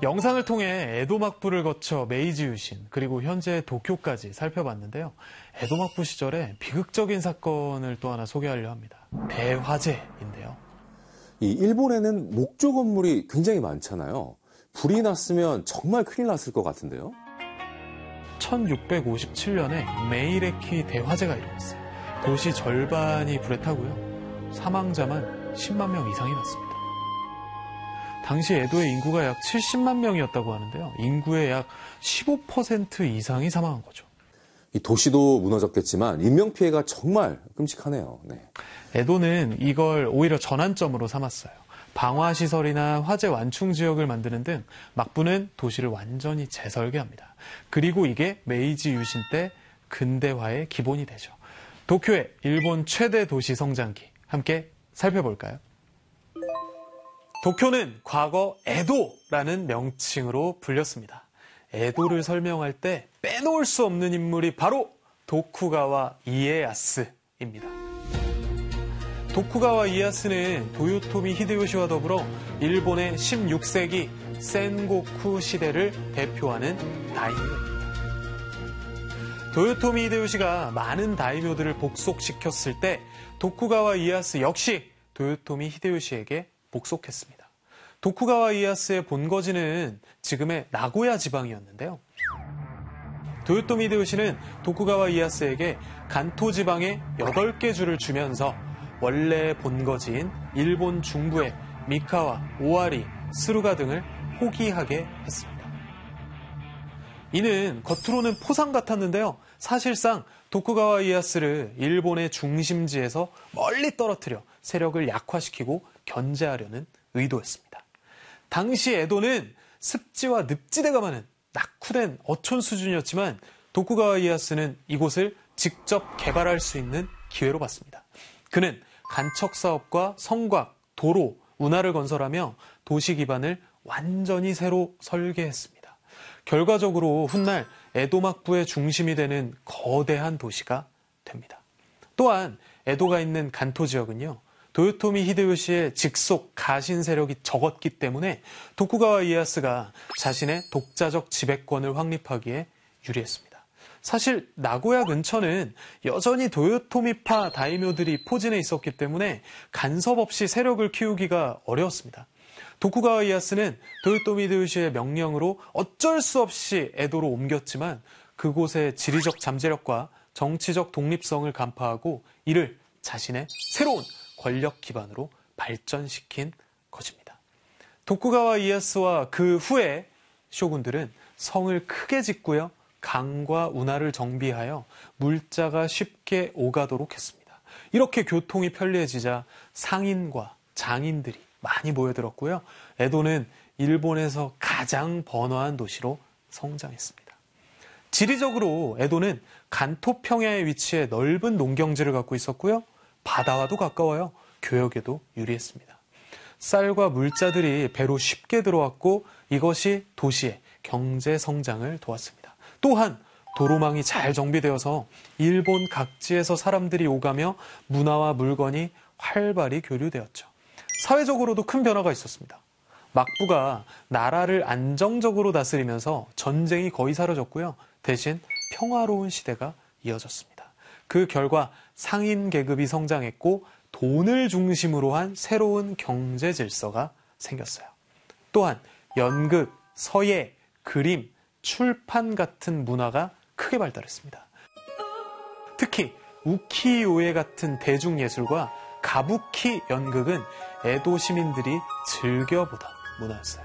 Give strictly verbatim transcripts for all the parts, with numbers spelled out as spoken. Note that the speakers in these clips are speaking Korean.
영상을 통해 에도 막부를 거쳐 메이지 유신 그리고 현재 도쿄까지 살펴봤는데요. 에도 막부 시절에 비극적인 사건을 또 하나 소개하려 합니다. 대화재인데요. 이 일본에는 목조 건물이 굉장히 많잖아요. 불이 났으면 정말 큰일 났을 것 같은데요. 천육백오십칠 년에 메이레키 대화재가 일어났어요. 도시 절반이 불에 타고요. 사망자만 십만 명 이상이 났습니다. 당시 에도의 인구가 약 칠십만 명이었다고 하는데요. 인구의 약 십오 퍼센트 이상이 사망한 거죠. 이 도시도 무너졌겠지만 인명피해가 정말 끔찍하네요. 네. 에도는 이걸 오히려 전환점으로 삼았어요. 방화시설이나 화재 완충 지역을 만드는 등 막부는 도시를 완전히 재설계합니다. 그리고 이게 메이지 유신 때 근대화의 기본이 되죠. 도쿄의 일본 최대 도시 성장기 함께 살펴볼까요? 도쿄는 과거 에도라는 명칭으로 불렸습니다. 에도를 설명할 때 빼놓을 수 없는 인물이 바로 도쿠가와 이에야스입니다. 도쿠가와 이에야스는 도요토미 히데요시와 더불어 일본의 십육 세기 센고쿠 시대를 대표하는 다이묘입니다. 도요토미 히데요시가 많은 다이묘들을 복속시켰을 때 도쿠가와 이에야스 역시 도요토미 히데요시에게 복속했습니다. 도쿠가와 이에야스의 본거지는 지금의 나고야 지방이었는데요. 도요토미 히데요시는 도쿠가와 이에야스에게 간토 지방의 여덟 개 주를 주면서 원래의 본거지인 일본 중부의 미카와 오와리, 스루가 등을 포기하게 했습니다. 이는 겉으로는 포상 같았는데요. 사실상 도쿠가와 이에야스를 일본의 중심지에서 멀리 떨어뜨려 세력을 약화시키고 견제하려는 의도였습니다. 당시 에도는 습지와 늪지대가 많은 낙후된 어촌 수준이었지만 도쿠가와 이에야스는 이곳을 직접 개발할 수 있는 기회로 봤습니다. 그는 간척 사업과 성곽, 도로, 운하를 건설하며 도시 기반을 완전히 새로 설계했습니다. 결과적으로 훗날 에도 막부의 중심이 되는 거대한 도시가 됩니다. 또한 에도가 있는 간토 지역은요. 도요토미 히데요시의 직속 가신 세력이 적었기 때문에 도쿠가와 이에야스가 자신의 독자적 지배권을 확립하기에 유리했습니다. 사실 나고야 근처는 여전히 도요토미파 다이묘들이 포진해 있었기 때문에 간섭 없이 세력을 키우기가 어려웠습니다. 도쿠가와 이에야스는 도요토미 히데요시의 명령으로 어쩔 수 없이 에도로 옮겼지만 그곳의 지리적 잠재력과 정치적 독립성을 간파하고 이를 자신의 새로운 권력 기반으로 발전시킨 것입니다. 도쿠가와 이에야스와 그 후에 쇼군들은 성을 크게 짓고요. 강과 운하를 정비하여 물자가 쉽게 오가도록 했습니다. 이렇게 교통이 편리해지자 상인과 장인들이 많이 모여들었고요. 에도는 일본에서 가장 번화한 도시로 성장했습니다. 지리적으로 에도는 간토 평야에 위치해 넓은 농경지를 갖고 있었고요. 바다와도 가까워요. 교역에도 유리했습니다. 쌀과 물자들이 배로 쉽게 들어왔고 이것이 도시의 경제 성장을 도왔습니다. 또한 도로망이 잘 정비되어서 일본 각지에서 사람들이 오가며 문화와 물건이 활발히 교류되었죠. 사회적으로도 큰 변화가 있었습니다. 막부가 나라를 안정적으로 다스리면서 전쟁이 거의 사라졌고요. 대신 평화로운 시대가 이어졌습니다. 그 결과 상인 계급이 성장했고 돈을 중심으로 한 새로운 경제 질서가 생겼어요. 또한 연극, 서예, 그림, 출판 같은 문화가 크게 발달했습니다. 특히 우키요에 같은 대중예술과 가부키 연극은 에도 시민들이 즐겨보던 문화였어요.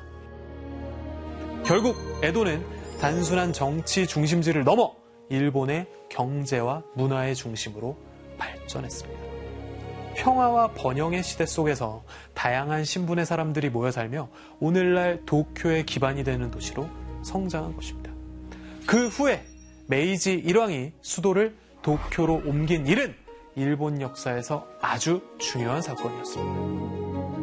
결국 에도는 단순한 정치 중심지를 넘어 일본의 경제와 문화의 중심으로 발전했습니다. 평화와 번영의 시대 속에서 다양한 신분의 사람들이 모여 살며 오늘날 도쿄의 기반이 되는 도시로 성장한 것입니다. 그 후에 메이지 일왕이 수도를 도쿄로 옮긴 일은 일본 역사에서 아주 중요한 사건이었습니다.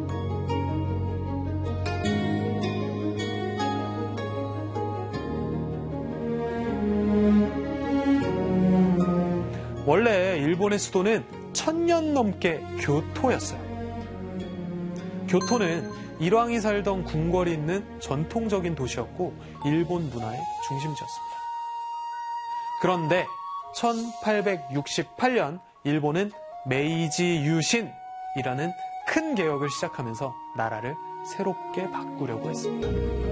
원래 일본의 수도는 천년 넘게 교토였어요. 교토는 일왕이 살던 궁궐이 있는 전통적인 도시였고 일본 문화의 중심지였습니다. 그런데 천팔백육십팔 년 일본은 메이지 유신이라는 큰 개혁을 시작하면서 나라를 새롭게 바꾸려고 했습니다.